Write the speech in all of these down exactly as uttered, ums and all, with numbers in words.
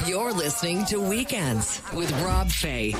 You're listening to Weekends with Rob Fay.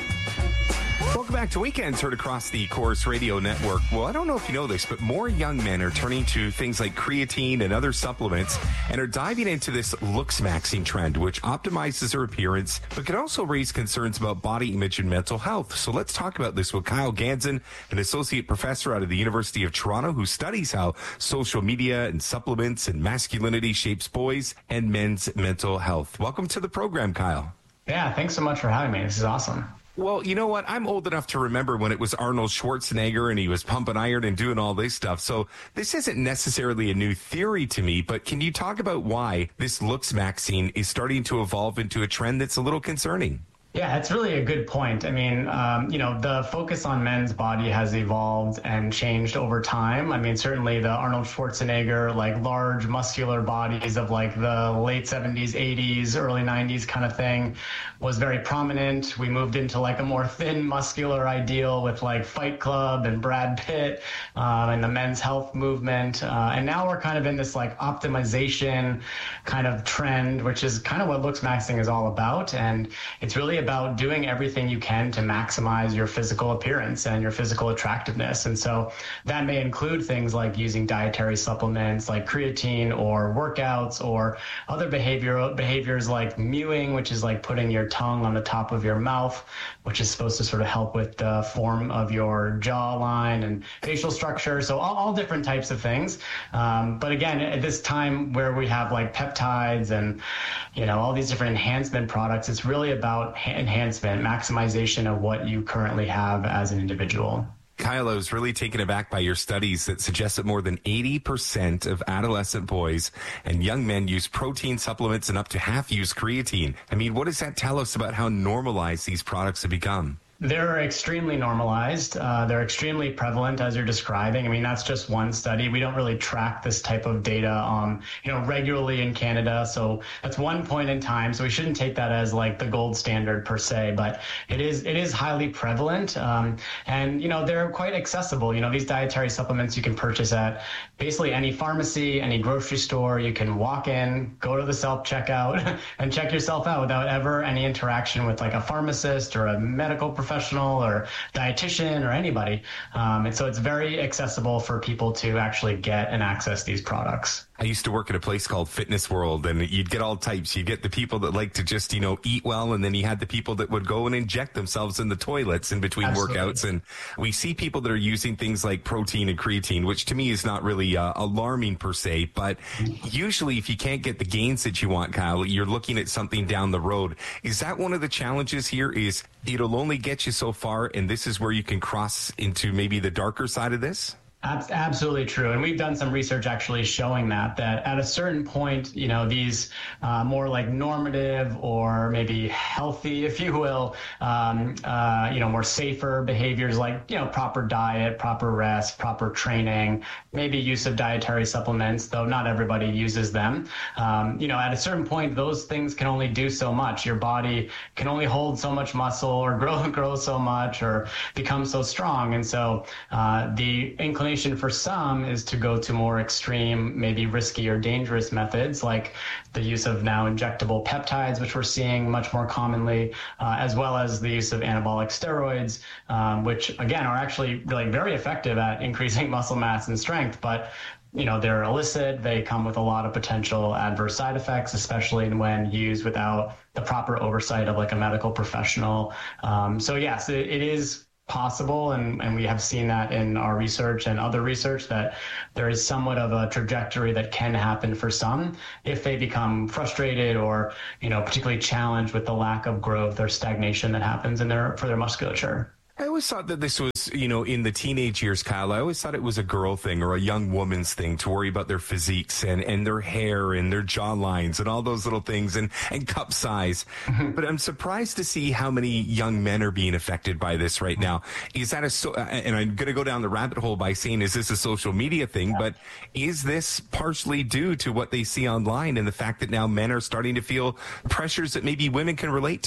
Welcome back to Weekends, heard across the Chorus Radio Network. Well, I don't know if you know this, but more young men are turning to things like creatine and other supplements and are diving into this looks maxing trend, which optimizes their appearance, but can also raise concerns about body image and mental health. So let's talk about this with Kyle Ganson, an associate professor out of the University of Toronto who studies how social media and supplements and masculinity shapes boys and men's mental health. Welcome to the program, Kyle. Yeah, thanks so much for having me. This is awesome. Well, you know what? I'm old enough to remember when it was Arnold Schwarzenegger and he was pumping iron and doing all this stuff. So this isn't necessarily a new theory to me, but can you talk about why this looks maxing is starting to evolve into a trend that's a little concerning? Yeah, it's really a good point. I mean, um, you know, the focus on men's body has evolved and changed over time. I mean, certainly the Arnold Schwarzenegger, like large muscular bodies of like the late seventies, eighties, early nineties kind of thing was very prominent. We moved into like a more thin muscular ideal with like Fight Club and Brad Pitt um, and the men's health movement. Uh, and now we're kind of in this like optimization kind of trend, which is kind of what looks maxing is all about. And it's really about doing everything you can to maximize your physical appearance and your physical attractiveness. And so that may include things like using dietary supplements like creatine or workouts or other behavioral behaviors like mewing, which is like putting your tongue on the top of your mouth, which is supposed to sort of help with the form of your jawline and facial structure. So all, all different types of things. Um, but again, at this time where we have like peptides and, you know, all these different enhancement products, it's really about enhancement, maximization of what you currently have as an individual. Kyle, I was really taken aback by your studies that suggest that more than eighty percent of adolescent boys and young men use protein supplements and up to half use creatine. I mean, what does that tell us about how normalized these products have become? They're extremely normalized. Uh, they're extremely prevalent, as you're describing. I mean, that's just one study. We don't really track this type of data, um, you know, regularly in Canada. So that's one point in time. So we shouldn't take that as like the gold standard per se, but it is it is highly prevalent. Um, and, you know, they're quite accessible. You know, these dietary supplements you can purchase at basically any pharmacy, any grocery store. You can walk in, go to the self-checkout and check yourself out without ever any interaction with like a pharmacist or a medical professional. professional or dietitian or anybody. Um, and so it's very accessible for people to actually get and access these products. I used to work at a place called Fitness World, and you'd get all types. You'd get the people that like to just, you know, eat well, and then you had the people that would go and inject themselves in the toilets in between Absolutely. workouts. And we see people that are using things like protein and creatine, which to me is not really uh, alarming per se, but usually if you can't get the gains that you want, Kyle, you're looking at something down the road. Is that one of the challenges here is it'll only get you so far, and this is where you can cross into maybe the darker side of this? Absolutely true. And we've done some research actually showing that, that at a certain point, you know, these uh, more like normative or maybe healthy, if you will, um, uh, you know, more safer behaviors like, you know, proper diet, proper rest, proper training, maybe use of dietary supplements, though not everybody uses them. Um, you know, at a certain point, those things can only do so much. Your body can only hold so much muscle or grow, grow so much or become so strong. And so uh, the inclination for some is to go to more extreme, maybe risky or dangerous methods like the use of now injectable peptides, which we're seeing much more commonly, uh, as well as the use of anabolic steroids, um, which again are actually like very effective at increasing muscle mass and strength, but you know, they're illicit. They come with a lot of potential adverse side effects, especially when used without the proper oversight of like a medical professional. Um, so yes, it, it is possible, and, and we have seen that in our research and other research, that there is somewhat of a trajectory that can happen for some if they become frustrated or, you know, particularly challenged with the lack of growth or stagnation that happens in their for their musculature. I always thought that this was, you know, in the teenage years, Kyle, I always thought it was a girl thing or a young woman's thing to worry about their physiques and, and their hair and their jawlines and all those little things and, and cup size. But I'm surprised to see how many young men are being affected by this right now. Is that a, so, and I'm going to go down the rabbit hole by saying, is this a social media thing? But is this partially due to what they see online and the fact that now men are starting to feel pressures that maybe women can relate to?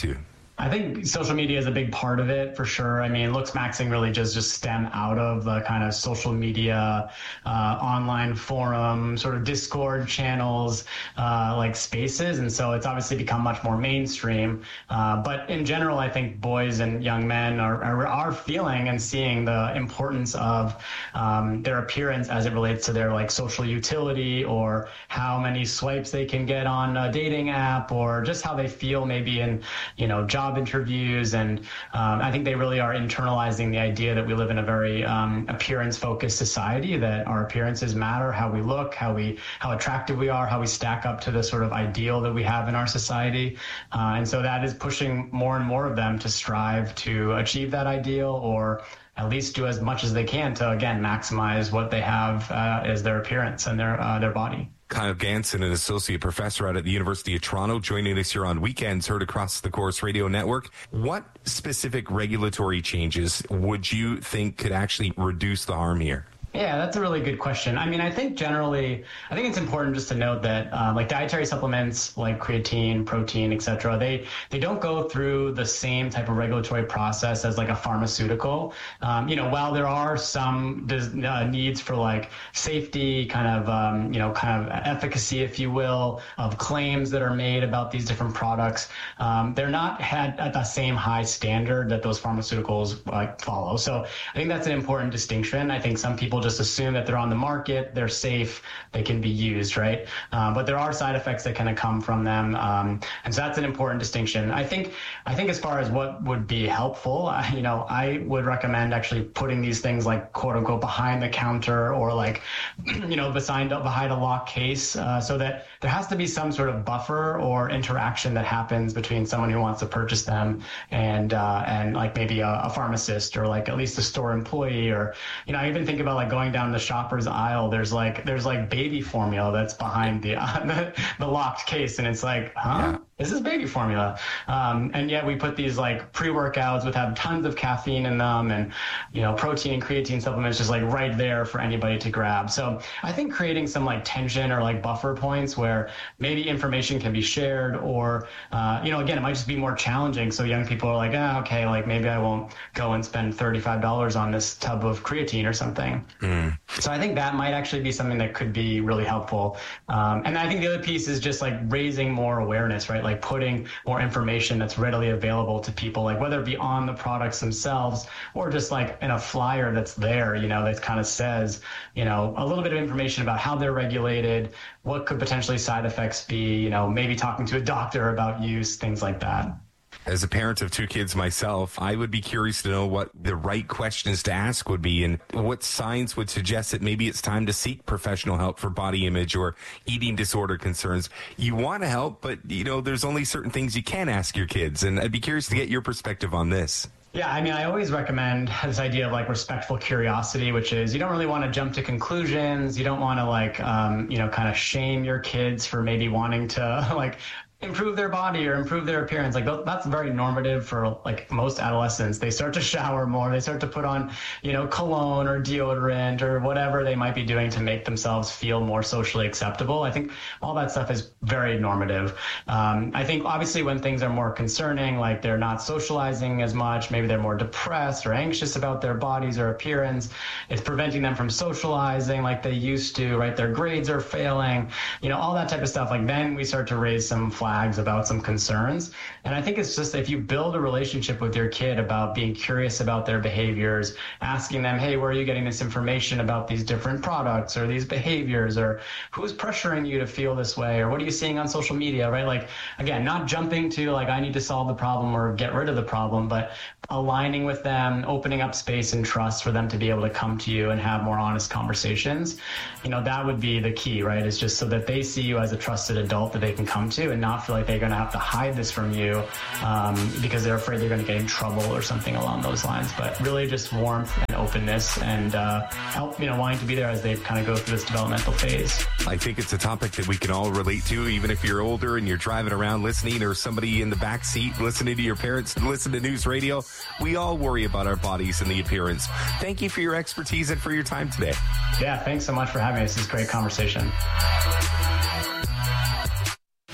I think social media is a big part of it for sure. I mean, looks maxing really does just stem out of the kind of social media, uh, online forum, sort of Discord channels, uh, like spaces. And so it's obviously become much more mainstream. Uh, but in general, I think boys and young men are, are, are feeling and seeing the importance of um, their appearance as it relates to their like social utility, or how many swipes they can get on a dating app, or just how they feel maybe in, you know, job interviews. And um, I think they really are internalizing the idea that we live in a very um, appearance-focused society, that our appearances matter, how we look, how we how attractive we are, how we stack up to the sort of ideal that we have in our society. Uh, and so that is pushing more and more of them to strive to achieve that ideal, or at least do as much as they can to, again, maximize what they have uh, as their appearance and their uh, their body. Kyle Ganson, an associate professor out at the University of Toronto, joining us here on Weekends, heard across the Corus Radio Network. What specific regulatory changes would you think could actually reduce the harm here? Yeah, that's a really good question. I mean, I think generally, I think it's important just to note that uh, like dietary supplements like creatine, protein, et cetera, they, they don't go through the same type of regulatory process as like a pharmaceutical. Um, you know, while there are some uh, needs for like safety, kind of, um, you know, kind of efficacy, if you will, of claims that are made about these different products, um, they're not had at the same high standard that those pharmaceuticals like follow. So I think that's an important distinction. I think some people just assume that they're on the market, they're safe, they can be used, right? Um, but there are side effects that kind of come from them, um, and so that's an important distinction. I think, I think as far as what would be helpful, I, you know, I would recommend actually putting these things like quote unquote behind the counter, or like, you know, behind behind a locked case, uh, so that there has to be some sort of buffer or interaction that happens between someone who wants to purchase them and uh, and like maybe a, a pharmacist, or like at least a store employee, or you know, I even think about like going down the shopper's aisle, there's like there's like baby formula that's behind the uh, the, the locked case, and it's like, huh? Yeah. This is baby formula. Um, and yet we put these like pre-workouts with have tons of caffeine in them, and you know, protein and creatine supplements just like right there for anybody to grab. So I think creating some like tension or like buffer points where maybe information can be shared, or uh, you know, again, it might just be more challenging. So young people are like, ah, okay, like maybe I won't go and spend thirty-five dollars on this tub of creatine or something. Mm. So I think that might actually be something that could be really helpful. Um, and I think the other piece is just like raising more awareness, right? Like putting more information that's readily available to people, like whether it be on the products themselves, or just like in a flyer that's there, you know, that kind of says, you know, a little bit of information about how they're regulated, what could potentially side effects be, you know, maybe talking to a doctor about use, things like that. As a parent of two kids myself, I would be curious to know what the right questions to ask would be, and what signs would suggest that maybe it's time to seek professional help for body image or eating disorder concerns. You want to help, but, you know, there's only certain things you can ask your kids, and I'd be curious to get your perspective on this. Yeah, I mean, I always recommend this idea of like respectful curiosity, which is you don't really want to jump to conclusions. You don't want to like, um, you know, kind of shame your kids for maybe wanting to like improve their body or improve their appearance. Like that's very normative for like most adolescents. They start to shower more. They start to put on, you know, cologne or deodorant or whatever they might be doing to make themselves feel more socially acceptable. I think all that stuff is very normative. Um, I think obviously when things are more concerning, like they're not socializing as much, maybe they're more depressed or anxious about their bodies or appearance, it's preventing them from socializing like they used to, right? Their grades are failing, you know, all that type of stuff. Like then we start to raise some flags about some concerns. And I think it's just if you build a relationship with your kid about being curious about their behaviors, asking them, hey, where are you getting this information about these different products or these behaviors, or who's pressuring you to feel this way, or what are you seeing on social media, right? Like, again, not jumping to like, I need to solve the problem or get rid of the problem, but aligning with them, opening up space and trust for them to be able to come to you and have more honest conversations. You know, that would be the key, right? Is just so that they see you as a trusted adult that they can come to and not feel like they're going to have to hide this from you um, because they're afraid they're going to get in trouble or something along those lines. But really just warmth and openness and uh, help, you know, wanting to be there as they kind of go through this developmental phase. I think it's a topic that we can all relate to, even if you're older and you're driving around listening, or somebody in the back seat listening to your parents listen to news radio. We all worry about our bodies and the appearance. Thank you for your expertise and for your time today. Yeah, thanks so much for having me. This is a great conversation.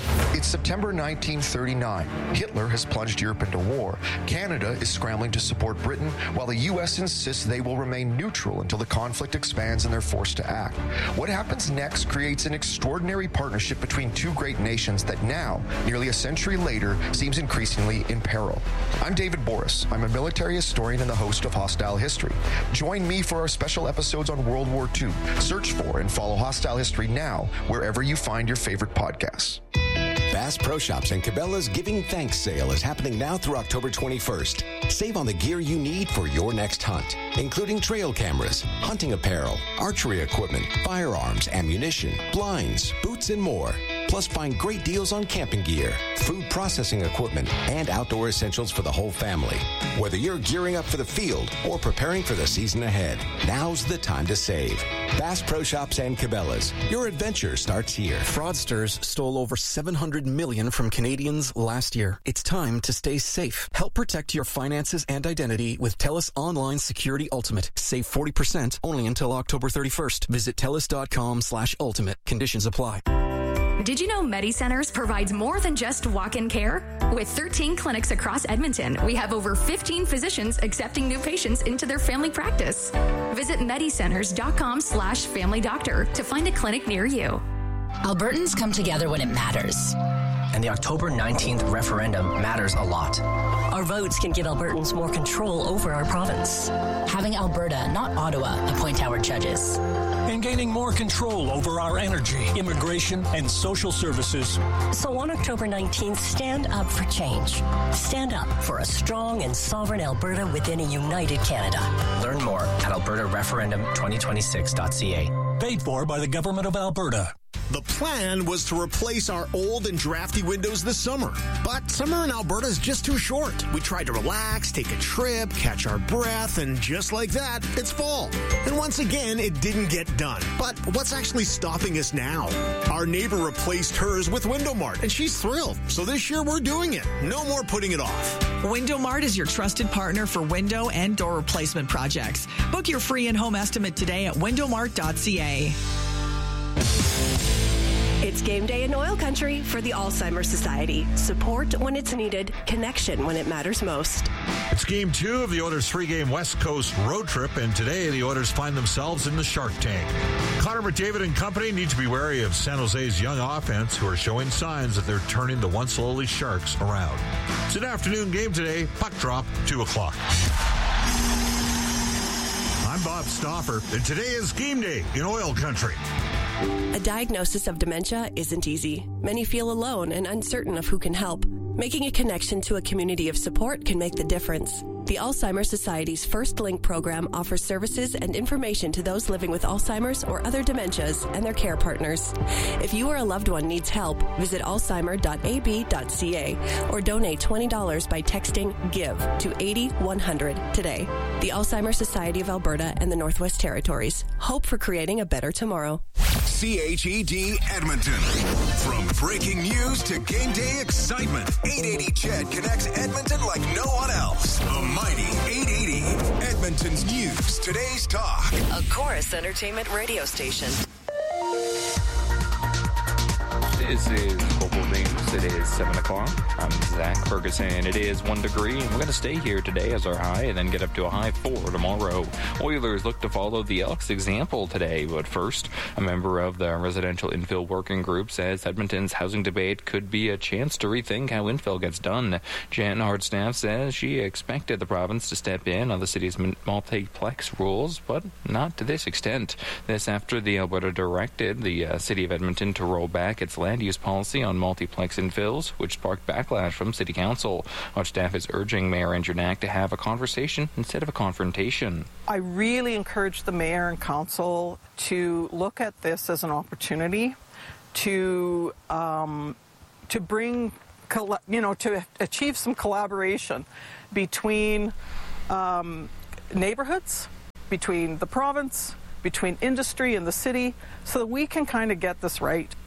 It's September nineteen thirty-nine. Hitler has plunged Europe into war. Canada is scrambling to support Britain, while the U S insists they will remain neutral until the conflict expands and they're forced to act. What happens next creates an extraordinary partnership between two great nations that now, nearly a century later, seems increasingly in peril. I'm David Boris. I'm a military historian and the host of Hostile History. Join me for our special episodes on World War Two. Search for and follow Hostile History now, wherever you find your favorite podcasts. Bass Pro Shops and Cabela's Giving Thanks sale is happening now through October twenty-first. Save on the gear you need for your next hunt, including trail cameras, hunting apparel, archery equipment, firearms, ammunition, blinds, boots, and more. Plus, find great deals on camping gear, food processing equipment, and outdoor essentials for the whole family. Whether you're gearing up for the field or preparing for the season ahead, now's the time to save. Bass Pro Shops and Cabela's. Your adventure starts here. Fraudsters stole over seven hundred million dollars from Canadians last year. It's time to stay safe. Help protect your finances and identity with TELUS Online Security Ultimate. Save forty percent only until October thirty-first. Visit TELUS.com slash ultimate. Conditions apply. Did you know MediCenters provides more than just walk-in care? With thirteen clinics across Edmonton, we have over fifteen physicians accepting new patients into their family practice. Visit medicenters.com slash family doctor to find a clinic near you. Albertans come together when it matters. And the October nineteenth referendum matters a lot. Our votes can give Albertans more control over our province. Having Alberta, not Ottawa, appoint our judges. And gaining more control over our energy, immigration, and social services. So on October nineteenth, stand up for change. Stand up for a strong and sovereign Alberta within a united Canada. Learn more at alberta referendum twenty twenty-six dot c a. Paid for by the Government of Alberta. The plan was to replace our old and drafty windows this summer, but summer in Alberta is just too short. We tried to relax, take a trip, catch our breath, and just like that, it's fall. And once again, it didn't get done. But what's actually stopping us now? Our neighbor replaced hers with Window Mart, and she's thrilled. So this year, we're doing it. No more putting it off. Window Mart is your trusted partner for window and door replacement projects. Book your free in-home estimate today at window mart dot c a. It's game day in oil country for the Alzheimer's Society. Support when it's needed, connection when it matters most. It's game two of the Oilers' three-game West Coast road trip, and today the Oilers find themselves in the Shark Tank. Connor McDavid and company need to be wary of San Jose's young offense, who are showing signs that they're turning the once lowly Sharks around. It's an afternoon game today, puck drop, two o'clock. I'm Bob Stauffer, and today is game day in oil country. A diagnosis of dementia isn't easy. Many feel alone and uncertain of who can help. Making a connection to a community of support can make the difference. The Alzheimer's Society's First Link program offers services and information to those living with Alzheimer's or other dementias and their care partners. If you or a loved one needs help, visit alzheimer dot a b dot c a or donate twenty dollars by texting GIVE to eight oh one hundred today. The Alzheimer's Society of Alberta and the Northwest Territories. Hope for creating a better tomorrow. C H E D Edmonton. From breaking news to game day excitement, eight eighty C H E D connects Edmonton like no one else. The mighty eight eighty. Edmonton's news, today's talk. A Chorus Entertainment radio station. This is Global News. It is seven o'clock. I'm Zach Ferguson. It is one degree, and we're going to stay here today as our high and then get up to a high four tomorrow. Oilers look to follow the Elks' example today, but first, a member of the Residential Infill Working Group says Edmonton's housing debate could be a chance to rethink how infill gets done. Jan Hardstaff says she expected the province to step in on the city's multiplex rules, but not to this extent. This after the Alberta directed the uh, City of Edmonton to roll back its land use policy on multiplex infills, which sparked backlash from City Council. Hardstaff is urging Mayor Andrew Knack to have a conversation instead of a confrontation. I really encourage the Mayor and Council to look at this as an opportunity to um, to bring, you know, to achieve some collaboration between um, neighborhoods, between the province, between industry and the city, so that we can kind of get this right.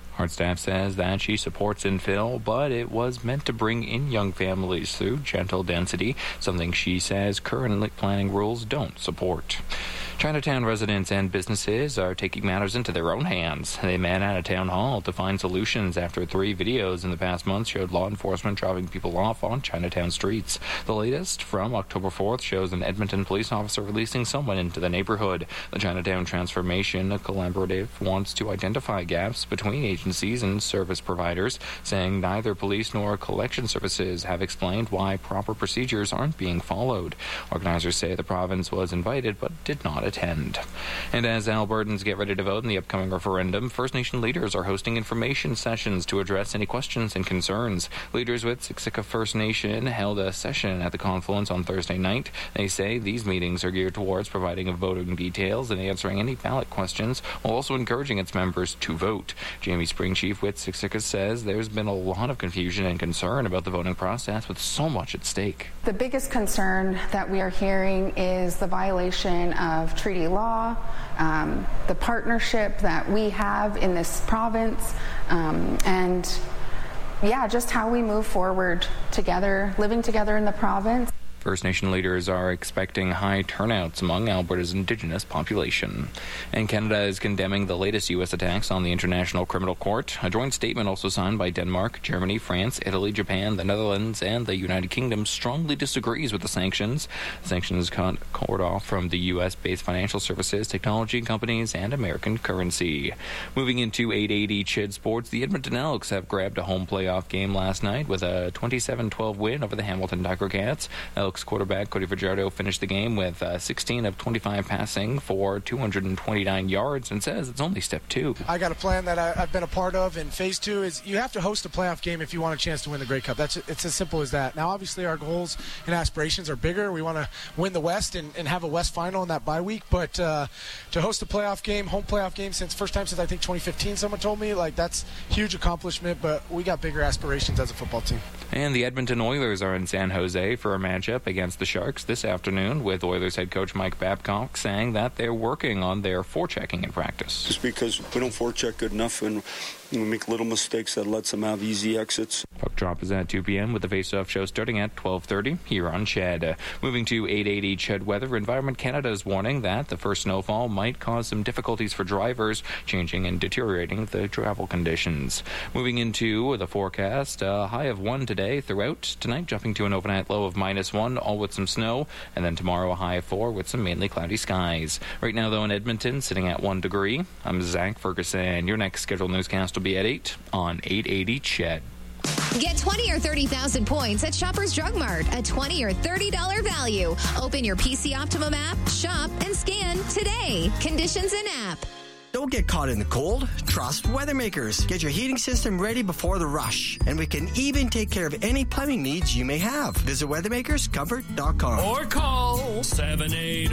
Hardstaff says that she supports infill, but it was meant to bring in young families through gentle density, something she says current planning rules don't support. Chinatown residents and businesses are taking matters into their own hands. They met at a town hall to find solutions after three videos in the past month showed law enforcement dropping people off on Chinatown streets. The latest, from October fourth, shows an Edmonton police officer releasing someone into the neighborhood. The Chinatown Transformation Collaborative wants to identify gaps between agencies and service providers, saying neither police nor collection services have explained why proper procedures aren't being followed. Organizers say the province was invited but did not attend. And as Albertans get ready to vote in the upcoming referendum, First Nation leaders are hosting information sessions to address any questions and concerns. Leaders with Siksika First Nation held a session at the Confluence on Thursday night. They say these meetings are geared towards providing voting details and answering any ballot questions, while also encouraging its members to vote. Jamie Springchief with Siksika says there's been a lot of confusion and concern about the voting process with so much at stake. The biggest concern that we are hearing is the violation of treaty law, um, the partnership that we have in this province, um, and yeah, just how we move forward together, living together in the province. First Nation leaders are expecting high turnouts among Alberta's Indigenous population. And Canada is condemning the latest U S attacks on the International Criminal Court. A joint statement also signed by Denmark, Germany, France, Italy, Japan, the Netherlands, and the United Kingdom strongly disagrees with the sanctions. The sanctions cut court off from the U S-based financial services, technology companies, and American currency. Moving into eight eighty C H E D Sports, the Edmonton Elks have grabbed a home playoff game last night with a twenty-seven twelve win over the Hamilton Tiger Cats. Elks quarterback Cody Fajardo finished the game with uh, sixteen of twenty-five passing for two hundred twenty-nine yards and says it's only step two. I got a plan that I, I've been a part of, and phase two is you have to host a playoff game if you want a chance to win the Grey Cup. That's it's as simple as that. Now, obviously, our goals and aspirations are bigger. We want to win the West and, and have a West final in that bye week, but uh, to host a playoff game, home playoff game, since first time since I think twenty fifteen, someone told me, like, that's a huge accomplishment, but we got bigger aspirations as a football team. And the Edmonton Oilers are in San Jose for a matchup against the Sharks this afternoon, with Oilers head coach Mike Babcock saying that they're working on their forechecking in practice. Just because we don't forecheck good enough and we make little mistakes that lets them have easy exits. Puck drop is at two p.m. with the face-off show starting at twelve thirty here on C H E D. Uh, moving to eight eighty C H E D weather, Environment Canada is warning that the first snowfall might cause some difficulties for drivers, changing and deteriorating the travel conditions. Moving into the forecast, a high of one today throughout. Tonight jumping to an overnight low of minus one, all with some snow. And then tomorrow a high of four with some mainly cloudy skies. Right now, though, in Edmonton, sitting at one degree. I'm Zach Ferguson. Your next scheduled newscast will be at eight on eight eighty C H E D. Get twenty or thirty thousand points at Shoppers Drug Mart. A twenty or thirty dollars value. Open your P C Optimum app, shop, and scan today. Conditions in app. Don't get caught in the cold. Trust Weathermakers. Get your heating system ready before the rush. And we can even take care of any plumbing needs you may have. Visit weathermakers comfort dot com. Or call seven eight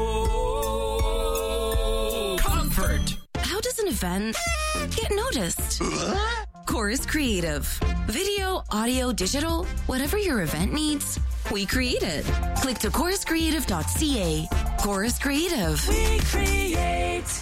zero comfort. How does an event get noticed? Chorus Creative. Video, audio, digital, whatever your event needs, we create it. Click to chorus creative dot c a. Chorus Creative. We create.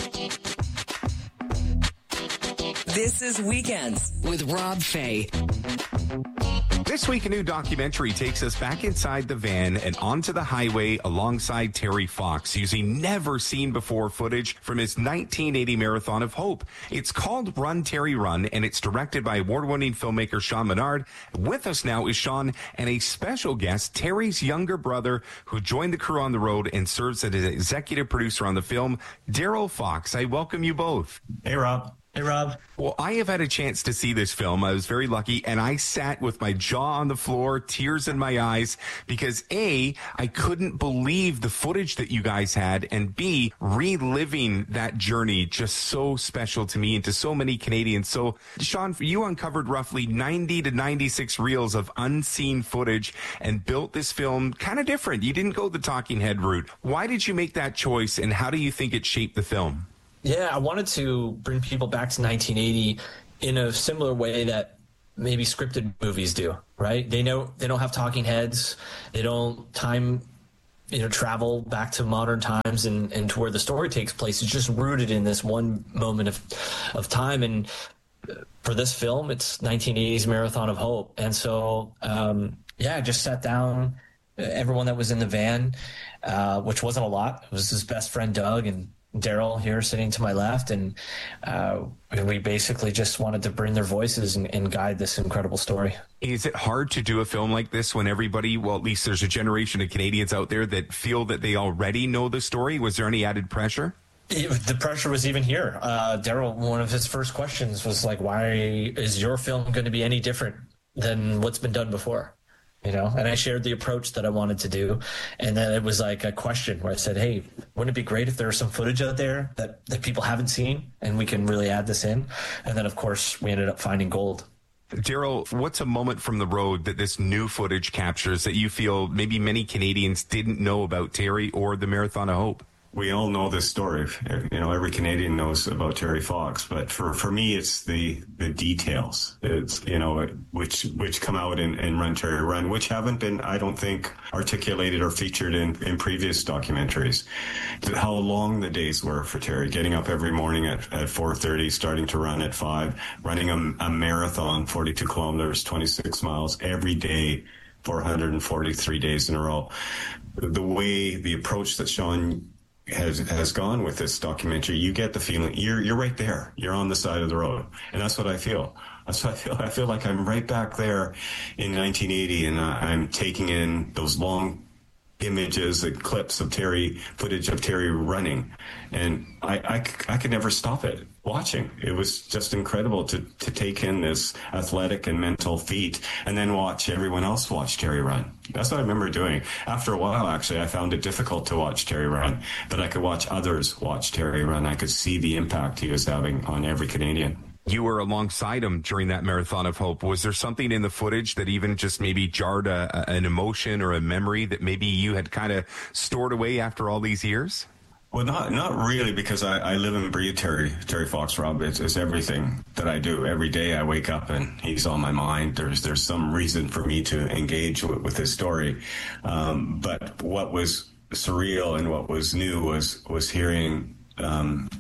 This is Weekends with Rob Fay. This week, a new documentary takes us back inside the van and onto the highway alongside Terry Fox, using never-seen-before footage from his nineteen eighty Marathon of Hope. It's called Run, Terry, Run, and it's directed by award-winning filmmaker Sean Menard. With us now is Sean and a special guest, Terry's younger brother, who joined the crew on the road and serves as an executive producer on the film, Daryl Fox. I welcome you both. Hey, Rob. Hey, Rob. Well, I have had a chance to see this film. I was very lucky, and I sat with my jaw on the floor, tears in my eyes, because A, I couldn't believe the footage that you guys had, and B, reliving that journey just so special to me and to so many Canadians. So, Sean, you uncovered roughly ninety to ninety-six reels of unseen footage and built this film kind of different. You didn't go the talking head route. Why did you make that choice, and how do you think it shaped the film? Yeah, I wanted to bring people back to nineteen eighty in a similar way that maybe scripted movies do, right? They know they don't have talking heads. They don't time, you know, travel back to modern times and, and to where the story takes place. It's just rooted in this one moment of, of time. And for this film, it's nineteen eighties Marathon of Hope. And so, um, yeah, I just sat down, everyone that was in the van, uh, which wasn't a lot. It was his best friend, Doug, and Daryl here sitting to my left. And uh, we basically just wanted to bring their voices and, and guide this incredible story. Is it hard to do a film like this when everybody, well, at least there's a generation of Canadians out there that feel that they already know the story? Was there any added pressure? It, the pressure was even here. Uh, Daryl, one of his first questions was like, why is your film going to be any different than what's been done before? You know, and I shared the approach that I wanted to do. And then it was like a question where I said, hey, wouldn't it be great if there was some footage out there that, that people haven't seen and we can really add this in? And then, of course, we ended up finding gold. Daryl, what's a moment from the road that this new footage captures that you feel maybe many Canadians didn't know about Terry or the Marathon of Hope? We all know this story. You know, every Canadian knows about Terry Fox, but for, for me, it's the, the details. It's, you know, which, which come out in, in Run, Terry, Run, which haven't been, I don't think, articulated or featured in, in previous documentaries. How long the days were for Terry, getting up every morning at, at four thirty, starting to run at five, running a, a marathon, forty-two kilometers, twenty-six miles every day, four hundred forty-three days in a row. The way, the approach that Sean has has gone with this documentary, you get the feeling you're you're right there. You're on the side of the road, and that's what I feel. That's what I feel. I feel like I'm right back there in nineteen eighty, and I'm taking in those long images and clips of Terry, footage of Terry running, and I I, I could never stop it watching. It was just incredible to to take in this athletic and mental feat, and then watch everyone else watch Terry run. That's what I remember doing. After a while, actually, I found it difficult to watch Terry run, but I could watch others watch Terry run. I could see the impact he was having on every Canadian. You were alongside him during that Marathon of Hope. Was there something in the footage that even just maybe jarred a, a, an emotion or a memory that maybe you had kind of stored away after all these years? Well, not not really, because I, I live and breathe Terry Terry Fox, Rob. It's, it's everything that I do. Every day I wake up and he's on my mind. There's there's some reason for me to engage with, with his story. Um, but what was surreal and what was new was was hearing um,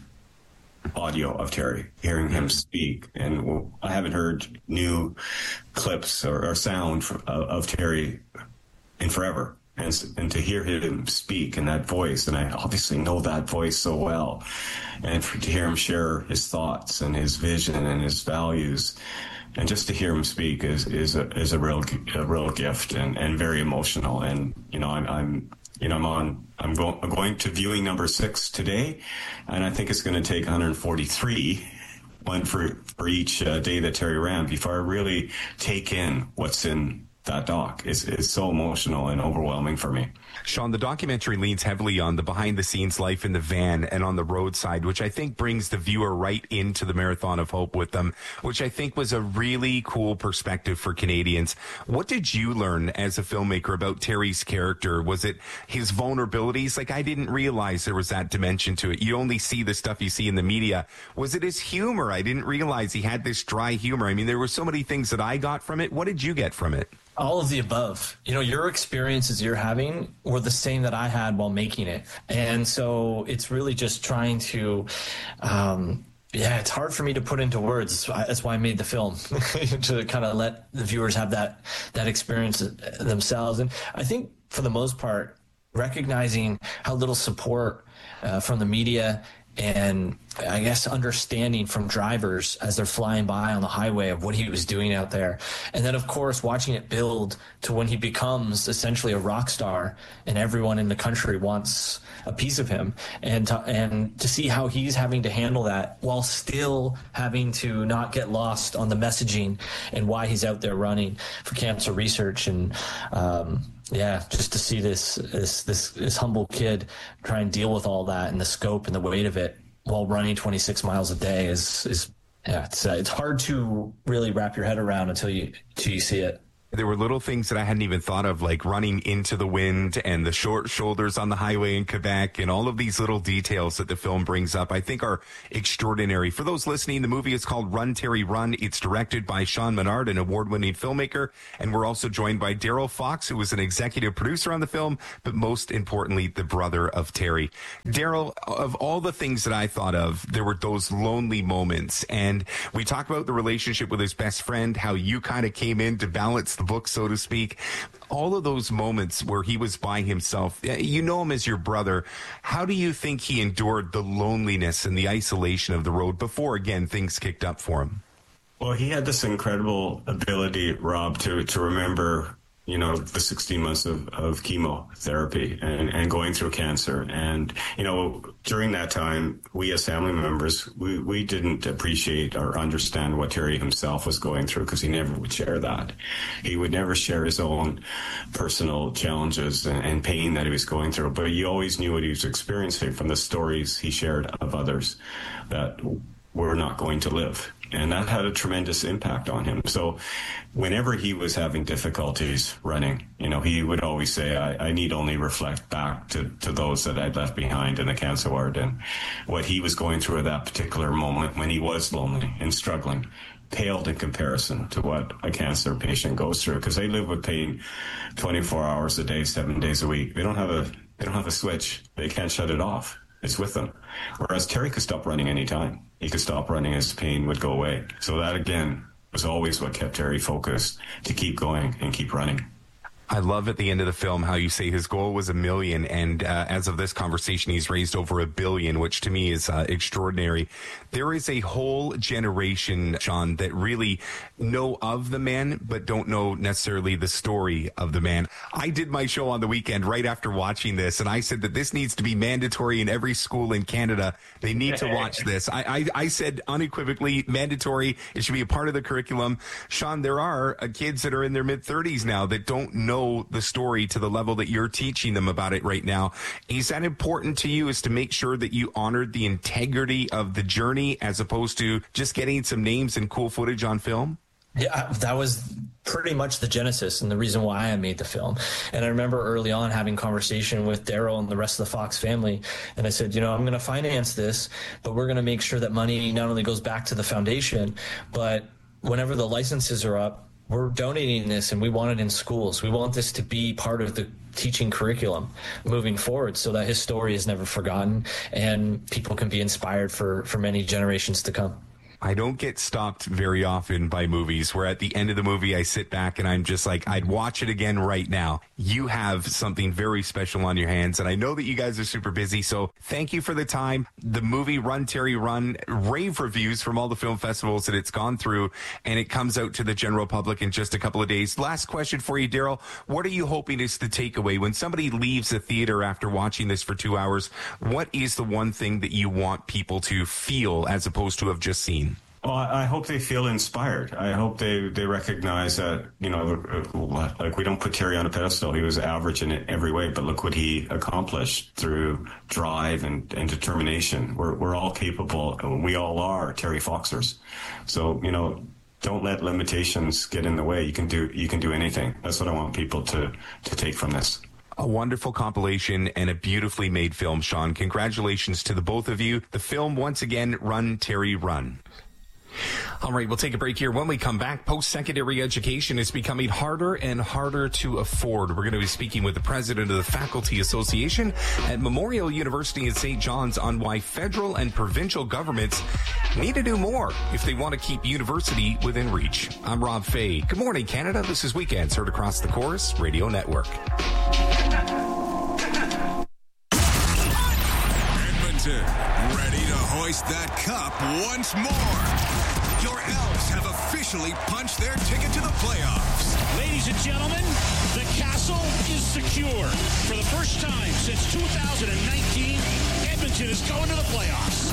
audio of Terry, hearing him speak. And I haven't heard new clips or, or sound of, of Terry in forever. And, and to hear him speak in that voice, and I obviously know that voice so well, and for, to hear him share his thoughts and his vision and his values, and just to hear him speak is is a is a real a real gift and, and very emotional. And you know, I'm, I'm you know I'm on I'm going I'm going to viewing number six today, and I think it's going to take one hundred forty-three. One for for each uh, day that Terry ran before I really take in what's in that doc. Is is so emotional and overwhelming for me. Sean, the documentary leans heavily on the behind-the-scenes life in the van and on the roadside, which I think brings the viewer right into the Marathon of Hope with them, which I think was a really cool perspective for Canadians. What did you learn as a filmmaker about Terry's character? Was it his vulnerabilities? Like, I didn't realize there was that dimension to it. You only see the stuff you see in the media. Was it his humor? I didn't realize he had this dry humor. I mean, there were so many things that I got from it. What did you get from it? All of the above. You know, your experiences you're having were the same that I had while making it. And so it's really just trying to, um, yeah, it's hard for me to put into words. That's why I made the film, to kind of let the viewers have that, that experience themselves. And I think for the most part, recognizing how little support uh, from the media and I guess understanding from drivers as they're flying by on the highway of what he was doing out there. And then, of course, watching it build to when he becomes essentially a rock star and everyone in the country wants a piece of him. And to, and to see how he's having to handle that while still having to not get lost on the messaging and why he's out there running for cancer research. And, um, yeah, just to see this, this, this, this humble kid try and deal with all that and the scope and the weight of it while running twenty-six miles a day is, is yeah, it's, uh, it's hard to really wrap your head around until you, until you see it. there were little things that I hadn't even thought of, like running into the wind and the short shoulders on the highway in Quebec, and all of these little details that the film brings up, I think are extraordinary. For those listening, the movie is called Run, Terry, Run. It's directed by Sean Menard, an award-winning filmmaker, and we're also joined by Daryl Fox, who was an executive producer on the film, but most importantly, the brother of Terry. Daryl, of all the things that I thought of, there were those lonely moments, and we talk about the relationship with his best friend, how you kind of came in to balance the book, so to speak. All of those moments where he was by himself, you know him as your brother. How do you think he endured the loneliness and the isolation of the road before, again, things kicked up for him? Well, he had this incredible ability, Rob, to, to remember, you know, the sixteen months of, of chemotherapy and, and going through cancer. And, you know, during that time, we as family members, we, we didn't appreciate or understand what Terry himself was going through, because he never would share that. He would never share his own personal challenges and, and pain that he was going through. But you always knew what he was experiencing from the stories he shared of others that were not going to live. And that had a tremendous impact on him. So whenever he was having difficulties running, you know, he would always say, I, I need only reflect back to, to those that I'd left behind in the cancer ward. And what he was going through at that particular moment when he was lonely and struggling paled in comparison to what a cancer patient goes through, because they live with pain twenty-four hours a day, seven days a week. They don't have a, they don't have a switch. They can't shut it off. It's with them. Whereas Terry could stop running anytime. He could stop running, his pain would go away. So that, again, was always what kept Terry focused, to keep going and keep running. I love at the end of the film how you say his goal was a million, and uh, as of this conversation, he's raised over a billion, which to me is uh, extraordinary. There is a whole generation, Sean, that really know of the man, but don't know necessarily the story of the man. I did my show on the weekend right after watching this, and I said that this needs to be mandatory in every school in Canada. They need to watch this. I, I, I said unequivocally mandatory. It should be a part of the curriculum. Sean, there are uh, kids that are in their mid-thirties now that don't know the story to the level that you're teaching them about it right now. Is that important to you, is to make sure that you honored the integrity of the journey as opposed to just getting some names and cool footage on film? Yeah, that was pretty much the genesis and the reason why I made the film. And I remember early on having conversation with Daryl and the rest of the Fox family. And I said, you know, I'm going to finance this, but we're going to make sure that money not only goes back to the foundation, but whenever the licenses are up, we're donating this, and we want it in schools. We want this to be part of the teaching curriculum moving forward, so that his story is never forgotten and people can be inspired for, for many generations to come. I don't get stopped very often by movies where at the end of the movie I sit back and I'm just like, I'd watch it again right now. You have something very special on your hands, and I know that you guys are super busy, so thank you for the time. The movie Run, Terry, Run, rave reviews from all the film festivals that it's gone through, and it comes out to the general public in just a couple of days. Last question for you, Daryl. What are you hoping is the takeaway? When somebody leaves the theater after watching this for two hours, what is the one thing that you want people to feel as opposed to have just seen? Well, I hope they feel inspired. I hope they, they recognize that, you know, like we don't put Terry on a pedestal. He was average in every way, but look what he accomplished through drive and, and determination. We're, we're all capable. We all are Terry Foxers. So, you know, don't let limitations get in the way. You can do, you can do anything. That's what I want people to, to take from this. A wonderful compilation and a beautifully made film, Sean. Congratulations to the both of you. The film, once again, Run, Terry, Run. All right, we'll take a break here. When we come back, post-secondary education is becoming harder and harder to afford. We're going to be speaking with the president of the Faculty Association at Memorial University in Saint John's on why federal and provincial governments need to do more if they want to keep university within reach. I'm Rob Fay. Good morning, Canada. This is Weekends, heard across the Chorus Radio Network. Edmonton, ready to hoist that cup once more. Your Elves have officially punched their ticket to the playoffs. Ladies and gentlemen, the castle is secure. For the first time since two thousand nineteen, Edmonton is going to the playoffs.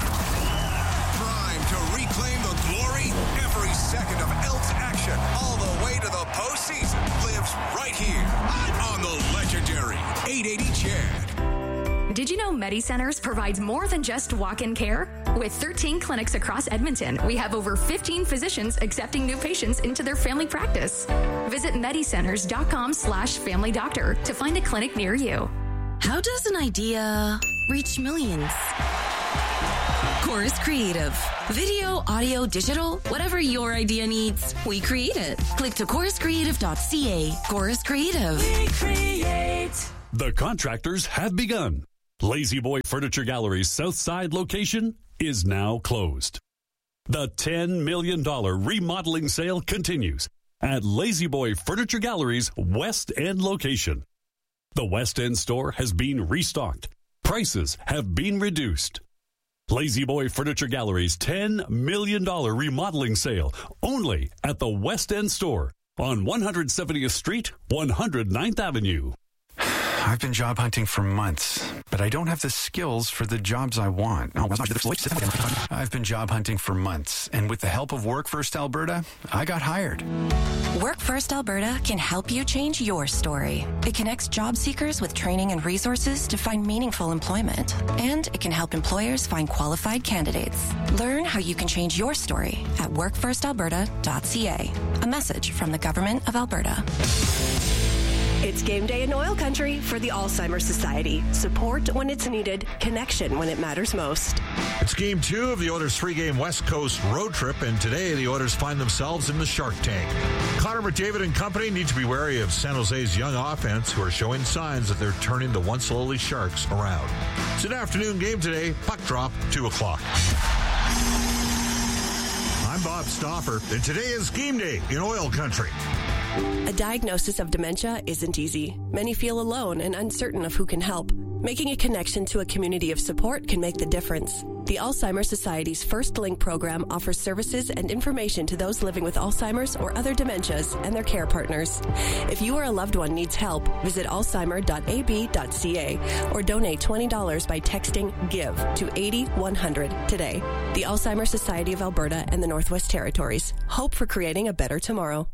Prime to reclaim the glory. Every second of Elks action all the way to the postseason lives right here on the legendary eight eighty C H E D. Did you know MediCenters provides more than just walk-in care? With thirteen clinics across Edmonton, we have over fifteen physicians accepting new patients into their family practice. Visit medicenters.com slash family doctor to find a clinic near you. How does an idea reach millions? Chorus Creative. Video, audio, digital, whatever your idea needs, we create it. Click to chorus creative dot c a. Chorus Creative. We create. The contractors have begun. Lazy Boy Furniture Gallery's Southside location is now closed. The ten million dollars remodeling sale continues at Lazy Boy Furniture Gallery's West End location. The West End store has been restocked. Prices have been reduced. Lazy Boy Furniture Gallery's ten million dollars remodeling sale only at the West End store on one hundred seventieth Street, one hundred ninth Avenue. I've been job hunting for months, but I don't have the skills for the jobs I want. I've been job hunting for months, and with the help of Work First Alberta, I got hired. Work First Alberta can help you change your story. It connects job seekers with training and resources to find meaningful employment, and it can help employers find qualified candidates. Learn how you can change your story at work first alberta dot c a. A message from the Government of Alberta. It's game day in oil country for the Alzheimer's Society. Support when it's needed, connection when it matters most. It's game two of the Oilers' three-game West Coast road trip, and today the Oilers find themselves in the Shark Tank. Connor McDavid and company need to be wary of San Jose's young offense, who are showing signs that they're turning the once lowly Sharks around. It's an afternoon game today, puck drop, two o'clock. I'm Bob Stauffer, and today is game day in oil country. A diagnosis of dementia isn't easy. Many feel alone and uncertain of who can help. Making a connection to a community of support can make the difference. The Alzheimer's Society's First Link program offers services and information to those living with Alzheimer's or other dementias and their care partners. If you or a loved one needs help, visit alzheimer dot a b dot c a or donate twenty dollars by texting GIVE to eighty one hundred today. The Alzheimer's Society of Alberta and the Northwest Territories. Hope for creating a better tomorrow.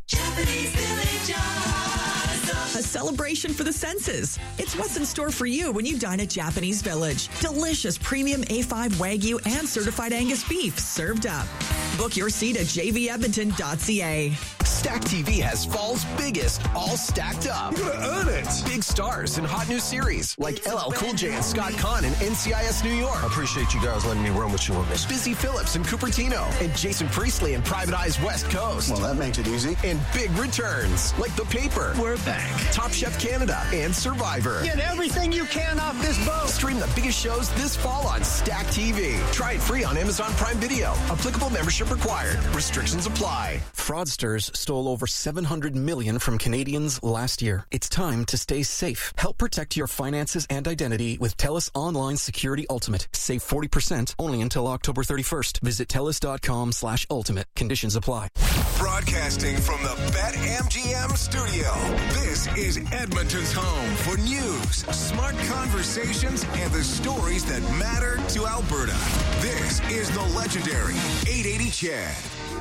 A celebration for the senses. It's what's in store for you when you dine at Japanese Village. Delicious premium A five Wagyu and certified Angus beef served up. Book your seat at j v edmonton dot c a. Stack T V has fall's biggest, all stacked up. You're gonna earn it. Big stars and hot new series like L L Cool J and Scott Conn in N C I S New York. I appreciate you guys letting me run with you on this. Busy Phillips and Cupertino, and Jason Priestley in Private Eyes West Coast. Well, that makes it easy. And big returns like The Paper. We're back. Top Chef Canada and Survivor. Get everything you can off this boat. Stream the biggest shows this fall on Stack T V. Try it free on Amazon Prime Video. Applicable membership required. Restrictions apply. Fraudsters stole over seven hundred million dollars from Canadians last year. It's time to stay safe. Help protect your finances and identity with TELUS Online Security Ultimate. Save forty percent only until October thirty-first. Visit telus dot com slash ultimate. Conditions apply. Broadcasting from the BetMGM studio, this is Edmonton's home for news, smart conversations, and the stories that matter to Alberta. This is the legendary eight eighty Chad.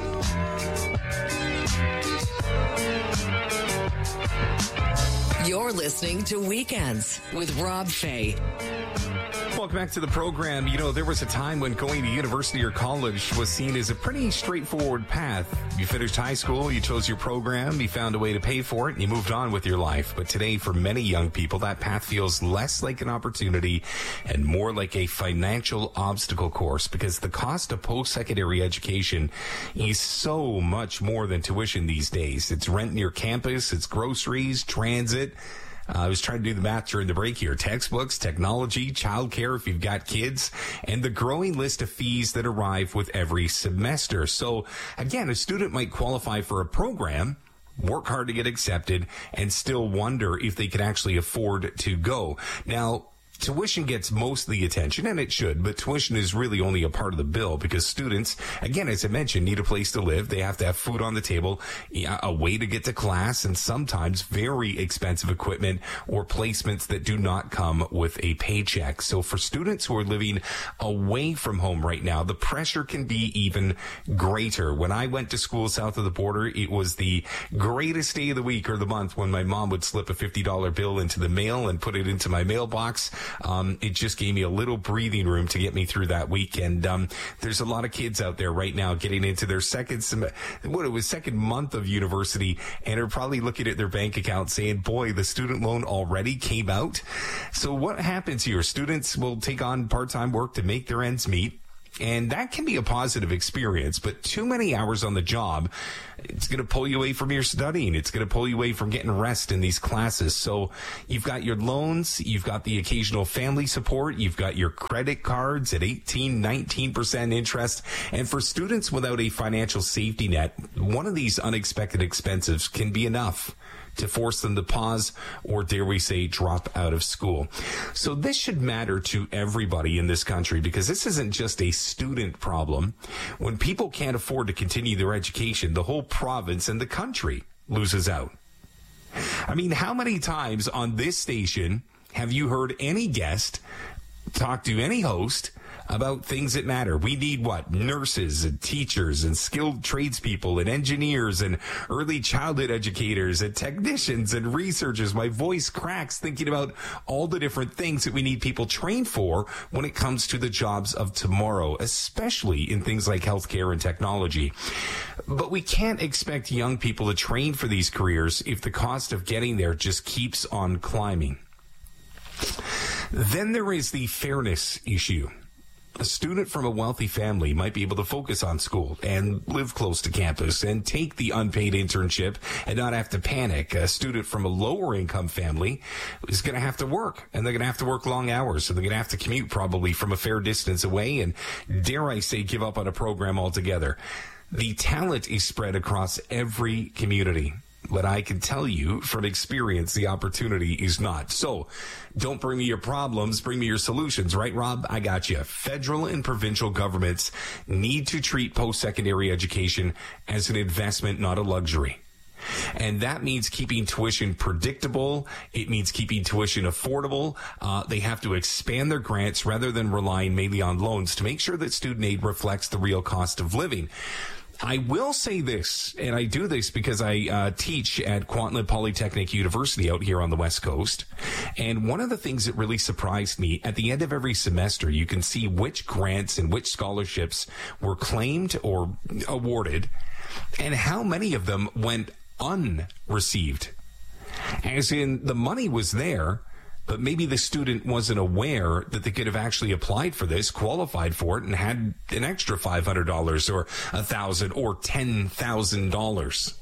You're listening to Weekends with Rob Fay. Welcome back to the program. You know, there was a time when going to university or college was seen as a pretty straightforward path. You finished high school, you chose your program, you found a way to pay for it, and you moved on with your life. But today, for many young people, that path feels less like an opportunity and more like a financial obstacle course, because the cost of post-secondary education is so much more than tuition these days. It's rent near campus, it's groceries, transit. Uh, I was trying to do the math during the break here. Textbooks, technology, childcare if you've got kids, and the growing list of fees that arrive with every semester. So, again, a student might qualify for a program, work hard to get accepted, and still wonder if they can actually afford to go. Now, tuition gets most of the attention, and it should, but tuition is really only a part of the bill because students, again, as I mentioned, need a place to live. They have to have food on the table, a way to get to class, and sometimes very expensive equipment or placements that do not come with a paycheck. So for students who are living away from home right now, the pressure can be even greater. When I went to school south of the border, it was the greatest day of the week or the month when my mom would slip a fifty dollar bill into the mail and put it into my mailbox. um, it just gave me a little breathing room to get me through that week. And um, there's a lot of kids out there right now getting into their second sem- what it was second month of university, and are probably looking at their bank account saying, boy, the student loan already came out. So what happens here? Students will take on part-time work to make their ends meet. And that can be a positive experience, but too many hours on the job, it's going to pull you away from your studying. It's going to pull you away from getting rest in these classes. So you've got your loans, you've got the occasional family support, you've got your credit cards at eighteen, nineteen percent interest. And for students without a financial safety net, one of these unexpected expenses can be enough to force them to pause or, dare we say, drop out of school. So this should matter to everybody in this country, because this isn't just a student problem. When people can't afford to continue their education, the whole province and the country loses out. I mean, how many times on this station have you heard any guest talk to any host about things that matter? We need what? Nurses and teachers and skilled tradespeople and engineers and early childhood educators and technicians and researchers. My voice cracks thinking about all the different things that we need people trained for when it comes to the jobs of tomorrow, especially in things like healthcare and technology. But we can't expect young people to train for these careers if the cost of getting there just keeps on climbing. Then there is the fairness issue. A student from a wealthy family might be able to focus on school and live close to campus and take the unpaid internship and not have to panic. A student from a lower income family is going to have to work, and they're going to have to work long hours, so they're going to have to commute probably from a fair distance away and, dare I say, give up on a program altogether. The talent is spread across every community. But I can tell you from experience, the opportunity is not. So don't bring me your problems, bring me your solutions, right, Rob? I got you. Federal and provincial governments need to treat post-secondary education as an investment, not a luxury. And that means keeping tuition predictable. It means keeping tuition affordable. Uh, they have to expand their grants rather than relying mainly on loans to make sure that student aid reflects the real cost of living. I will say this, and I do this because I uh, teach at Kwantlen Polytechnic University out here on the West Coast. And one of the things that really surprised me, at the end of every semester, you can see which grants and which scholarships were claimed or awarded, and how many of them went unreceived. As in, the money was there, but maybe the student wasn't aware that they could have actually applied for this, qualified for it, and had an extra five hundred dollars or one thousand dollars or ten thousand dollars.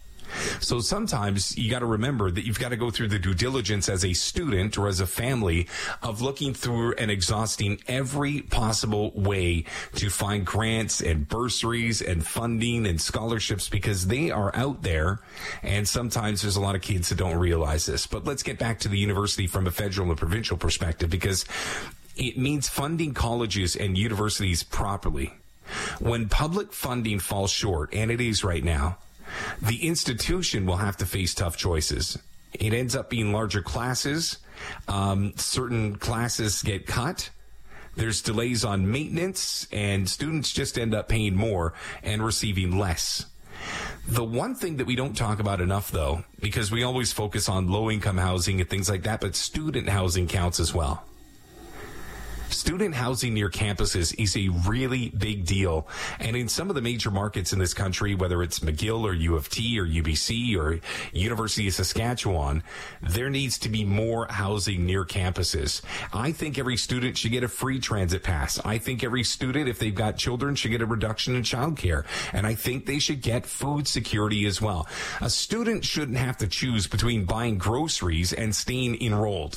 So sometimes you got to remember that you've got to go through the due diligence as a student or as a family of looking through and exhausting every possible way to find grants and bursaries and funding and scholarships, because they are out there. And sometimes there's a lot of kids that don't realize this. But let's get back to the university from a federal and provincial perspective, because it means funding colleges and universities properly. When public funding falls short, and it is right now, the institution will have to face tough choices. It ends up being larger classes. Um, certain classes get cut. There's delays on maintenance, and students just end up paying more and receiving less. The one thing that we don't talk about enough, though, because we always focus on low-income housing and things like that, but student housing counts as well. Student housing near campuses is a really big deal. And in some of the major markets in this country, whether it's McGill or U of T or U B C or University of Saskatchewan, there needs to be more housing near campuses. I think every student should get a free transit pass. I think every student, if they've got children, should get a reduction in childcare. And I think they should get food security as well. A student shouldn't have to choose between buying groceries and staying enrolled.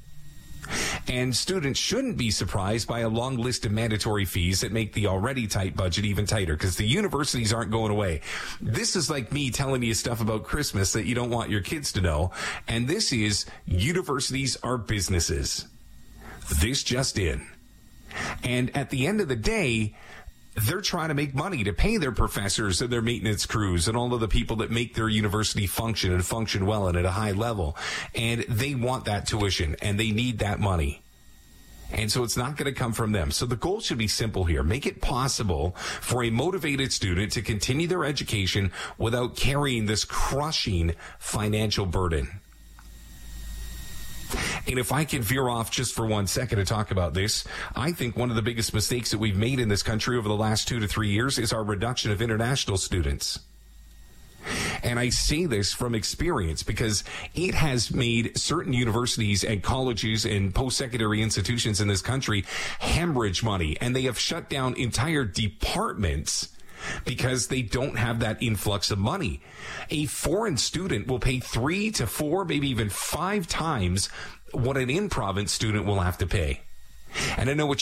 And students shouldn't be surprised by a long list of mandatory fees that make the already tight budget even tighter, because the universities aren't going away. This is like me telling you stuff about Christmas that you don't want your kids to know. And this is universities are businesses. This just in. And at the end of the day, they're trying to make money to pay their professors and their maintenance crews and all of the people that make their university function and function well and at a high level. And they want that tuition, and they need that money. And so it's not going to come from them. So the goal should be simple here. Make it possible for a motivated student to continue their education without carrying this crushing financial burden. And if I can veer off just for one second to talk about this, I think one of the biggest mistakes that we've made in this country over the last two to three years is our reduction of international students. And I say this from experience because it has made certain universities and colleges and post-secondary institutions in this country hemorrhage money, and they have shut down entire departments because they don't have that influx of money. A foreign student will pay three to four, maybe even five times what an in-province student will have to pay. And I know what